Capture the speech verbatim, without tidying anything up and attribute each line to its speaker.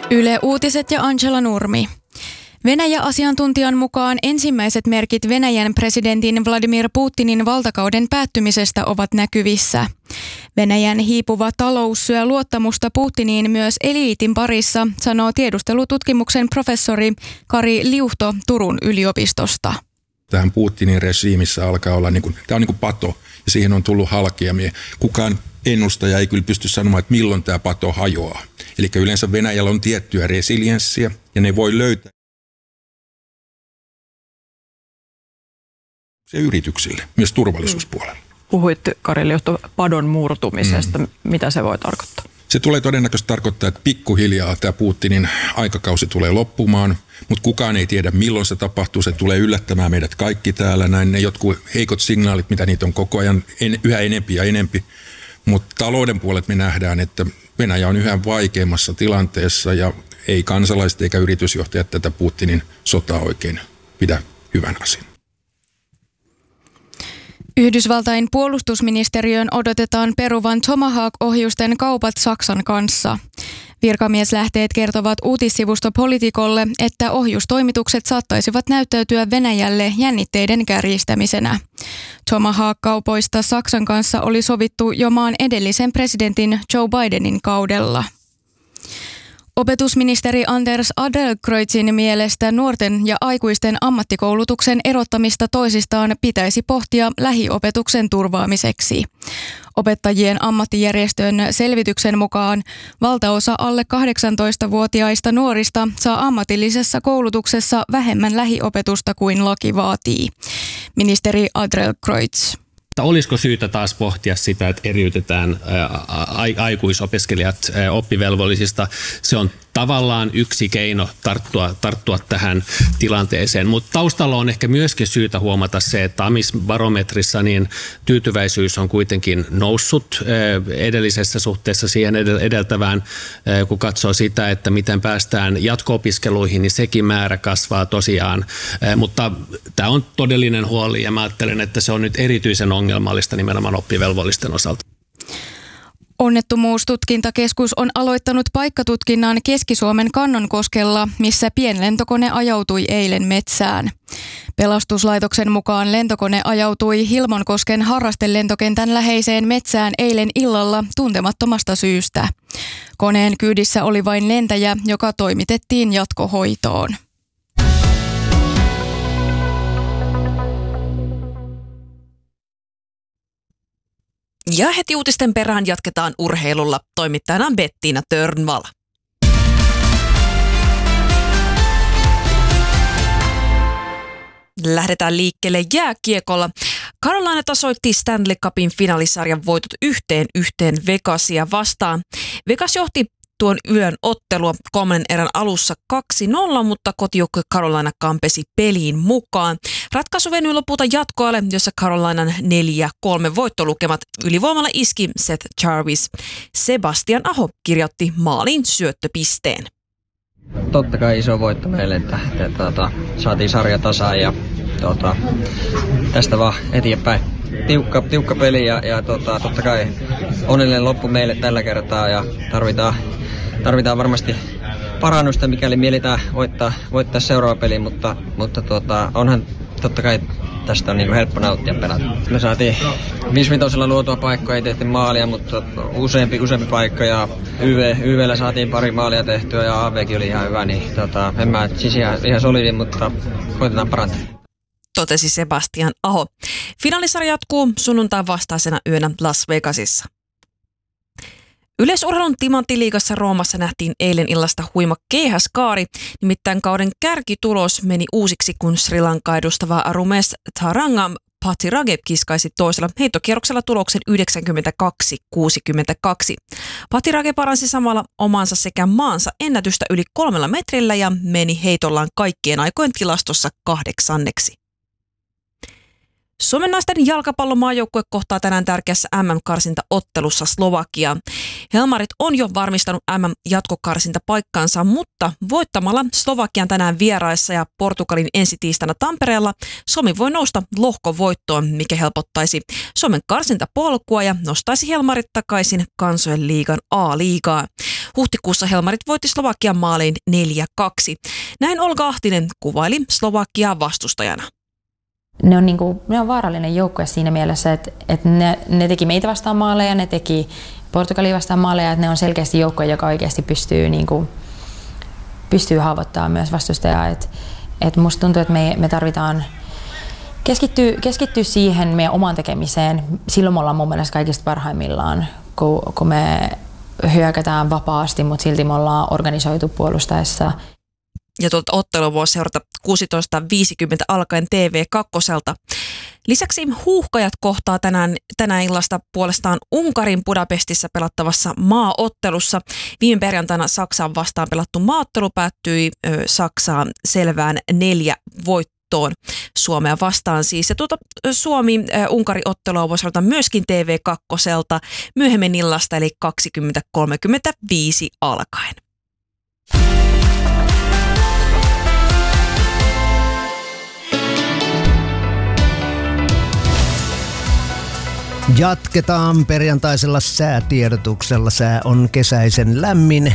Speaker 1: Yle Uutiset ja Angela Nurmi. Venäjä-asiantuntijan mukaan ensimmäiset merkit Venäjän presidentin Vladimir Putinin valtakauden päättymisestä ovat näkyvissä. Venäjän hiipuva talous syö luottamusta Putiniin myös eliitin parissa, sanoo tiedustelututkimuksen professori Kari Liuhto Turun yliopistosta.
Speaker 2: Tähän Putinin regiimissä alkaa olla, niin kuin, tämä on niin kuin pato ja siihen on tullut halkeamia. Kukaan ennustaja ei kyllä pysty sanomaan, että milloin tämä pato hajoaa. Eli yleensä Venäjällä on tiettyä resilienssiä ja ne voi löytää se yrityksille, myös turvallisuuspuolella.
Speaker 3: Puhuit, Kari Liuhto, padon murtumisesta. Mm. Mitä se voi tarkoittaa?
Speaker 2: Se tulee todennäköisesti tarkoittaa, että pikkuhiljaa tämä Putinin aikakausi tulee loppumaan, mutta kukaan ei tiedä milloin se tapahtuu. Se tulee yllättämään meidät kaikki täällä. Näin ne jotkut heikot signaalit, mitä niitä on koko ajan en, yhä enempi ja enempi. Mutta talouden puolet me nähdään, että Venäjä on yhä vaikeimmassa tilanteessa ja ei kansalaiset eikä yritysjohtajat tätä Putinin sotaa oikein pidä hyvän asian.
Speaker 1: Yhdysvaltain puolustusministeriön odotetaan peruvan Tomahawk-ohjusten kaupat Saksan kanssa. Virkamieslähteet kertovat uutissivusto Politicolle, että ohjustoimitukset saattaisivat näyttäytyä Venäjälle jännitteiden kärjistämisenä. Tomahawk-kaupoista Saksan kanssa oli sovittu jo maan edellisen presidentin Joe Bidenin kaudella. Opetusministeri Anders Adlercreutzin mielestä nuorten ja aikuisten ammattikoulutuksen erottamista toisistaan pitäisi pohtia lähiopetuksen turvaamiseksi. Opettajien ammattijärjestön selvityksen mukaan valtaosa alle kahdeksantoistavuotiaista nuorista saa ammatillisessa koulutuksessa vähemmän lähiopetusta kuin laki vaatii. Ministeri Adlercreutz.
Speaker 4: Olisiko syytä taas pohtia sitä, että eriytetään aikuisopiskelijat oppivelvollisista? Se on tavallaan yksi keino tarttua, tarttua tähän tilanteeseen, mutta taustalla on ehkä myöskin syytä huomata se, että Amisbarometrissa niin tyytyväisyys on kuitenkin noussut edellisessä suhteessa siihen edeltävään, kun katsoo sitä, että miten päästään jatko-opiskeluihin, niin sekin määrä kasvaa tosiaan, mutta tämä on todellinen huoli ja mä ajattelen, että se on nyt erityisen ongelmallista nimenomaan oppivelvollisten osalta.
Speaker 1: Onnettomuustutkintakeskus on aloittanut paikkatutkinnan Keski-Suomen Kannonkoskella, missä pienlentokone ajautui eilen metsään. Pelastuslaitoksen mukaan lentokone ajautui Hilmonkosken harrastelentokentän läheiseen metsään eilen illalla tuntemattomasta syystä. Koneen kyydissä oli vain lentäjä, joka toimitettiin jatkohoitoon.
Speaker 5: Ja heti uutisten perään jatketaan urheilulla. Toimittajana Bettina Törnvall. Lähdetään liikkeelle jääkiekolla. Carolina tasoitti Stanley Cupin finaalisarjan voitot yhteen yhteen Vegasia vastaan. Vegas johti tuon yön ottelua kolmannen erän alussa kaksi nolla, mutta kotijoukkue Carolina kampesi peliin mukaan. Ratkaisu venyi lopulta jatkoajalle, jossa Carolinan neljä kolme voittolukemat ylivoimalla iski Seth Jarvis. Sebastian Aho kirjoitti maalin syöttöpisteen.
Speaker 6: Totta kai iso voitto meille, että, että, että, että saatiin sarja tasaan ja tota, tästä vaan eteenpäin. Tiukka, tiukka peli ja, ja tota, totta kai onnellinen loppu meille tällä kertaa ja tarvitaan, tarvitaan varmasti parannusta, mikäli mielitään voittaa, voittaa seuraava peli, mutta, mutta tota, onhan totta kai tästä on niin helppo nauttia pelata. Me saatiin viisivitosella luotua paikkoja, ei tehty maalia, mutta useampi, useampi paikka ja YV, YVllä saatiin pari maalia tehtyä ja A V:kin oli ihan hyvä, niin tota, en mä siis ihan, ihan solidi, mutta koitetaan parantaa.
Speaker 5: Totesi Sebastian Aho. Finaalisarja jatkuu sunnuntain vastaisena yönä Las Vegasissa. Yleisurheilun timanttiliigassa Roomassa nähtiin eilen illasta huima keihäskaari, nimittäin kauden kärkitulos meni uusiksi, kun Sri Lankaa edustava Arumes Tharanga Pattirage kiskaisi toisella heittokierroksella tuloksen yhdeksänkymmentäkaksi kuusikymmentäkaksi. Pattirage paransi samalla omansa sekä maansa ennätystä yli kolmella metrillä ja meni heitollaan kaikkien aikojen tilastossa kahdeksanneksi. Suomen naisten jalkapallomaajoukkue kohtaa tänään tärkeässä M M-karsintaottelussa Slovakiaa. Helmarit on jo varmistanut M M-jatkokarsintapaikkaansa, mutta voittamalla Slovakian tänään vieraissa ja Portugalin ensi tiistaina Tampereella Suomi voi nousta lohkovoittoon, mikä helpottaisi Suomen karsintapolkua ja nostaisi Helmarit takaisin Kansojen liigan A-liigaan. Huhtikuussa Helmarit voitti Slovakian maaliin neljä kaksi. Näin Olga Ahtinen kuvaili Slovakiaa vastustajana.
Speaker 7: Ne on, niinku, ne on vaarallinen joukkue siinä mielessä, että, että ne, ne teki meitä vastaan maaleja, ne teki Portugalia vastaan maaleja, että ne on selkeästi joukkue, joka oikeasti pystyy, niinku, pystyy haavoittamaan myös vastustajaa. Et, et musta tuntuu, että me, me tarvitaan keskittyä, keskittyä siihen meidän omaan tekemiseen. Silloin me ollaan mun mielestä kaikista parhaimmillaan, kun, kun me hyökätään vapaasti, mutta silti me ollaan organisoitu puolustaessa.
Speaker 5: Ja tuolta ottelua voi seurata kuusitoista viisikymmentä alkaen T V kaksi. Lisäksi huuhkajat kohtaa tänään, tänään illasta puolestaan Unkarin Budapestissa pelattavassa maaottelussa. Viime perjantaina Saksaan vastaan pelattu maaottelu päättyi ö, Saksaan selvään neljä voittoon Suomea vastaan siis. Ja tuota Suomi-Unkari-ottelua voi seurata myöskin T V kaksi myöhemmin illasta eli kaksikymmentä kolmekymmentäviisi alkaen.
Speaker 8: Jatketaan perjantaisella säätiedotuksella. Sää on kesäisen lämmin